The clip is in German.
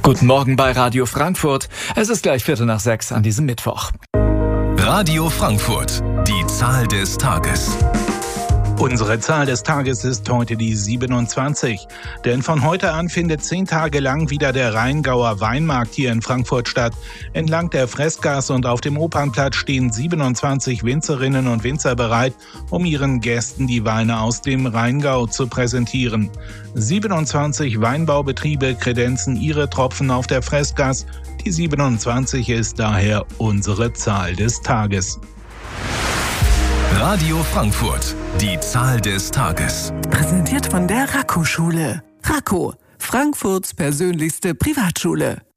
Guten Morgen bei Radio Frankfurt. Es ist gleich 5:45 an diesem Mittwoch. Radio Frankfurt, die Zahl des Tages. Unsere Zahl des Tages ist heute die 27. Denn von heute an findet 10 Tage lang wieder der Rheingauer Weinmarkt hier in Frankfurt statt. Entlang der Fressgasse und auf dem Opernplatz stehen 27 Winzerinnen und Winzer bereit, um ihren Gästen die Weine aus dem Rheingau zu präsentieren. 27 Weinbaubetriebe kredenzen ihre Tropfen auf der Fressgasse. Die 27 ist daher unsere Zahl des Tages. Radio Frankfurt, die Zahl des Tages. Präsentiert von der Raco-Schule. Raco, Frankfurts persönlichste Privatschule.